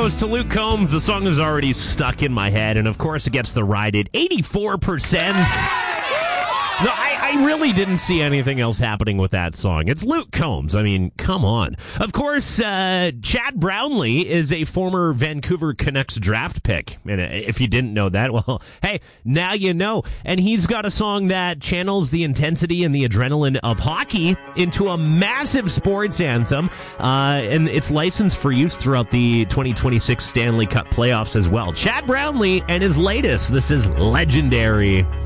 goes to Luke Combs. The song is already stuck in my head, and of course it gets the ride at 84%. No, I really didn't see anything else happening with that song. It's Luke Combs. I mean, come on. Of course, Chad Brownlee is a former Vancouver Canucks draft pick. And if you didn't know that, well, hey, now you know. And he's got a song that channels the intensity and the adrenaline of hockey into a massive sports anthem. And it's licensed for use throughout the 2026 Stanley Cup playoffs as well. Chad Brownlee and his latest. This is Legendary.